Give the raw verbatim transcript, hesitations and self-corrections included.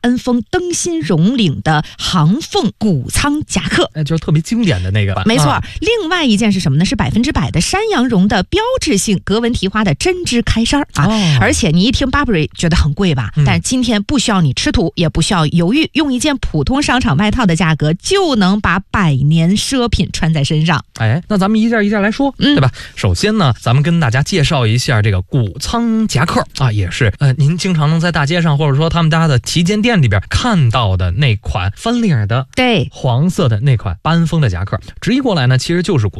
班风灯芯绒领的航凤谷仓夹克， 哎，就是特别经典的那个版。 没错、 啊、 另外一件是什么呢？是百分之百的山羊绒的标志性格纹提花的针织开衫啊、哦！而且你一听 Burberry 觉得很贵吧、嗯？但是今天不需要你吃土，也不需要犹豫，用一件普通商场外套的价格就能把百年奢品穿在身上。 哎，那咱们一件一件来说，嗯、对吧？首先呢，咱们跟大家介绍一下这个谷仓夹克啊，也是呃，您经常能在大街上或者说他们家的旗舰店里边看到的那款翻领的， 对， 黄色的那款班风的夹克。直译过来呢，其实就是谷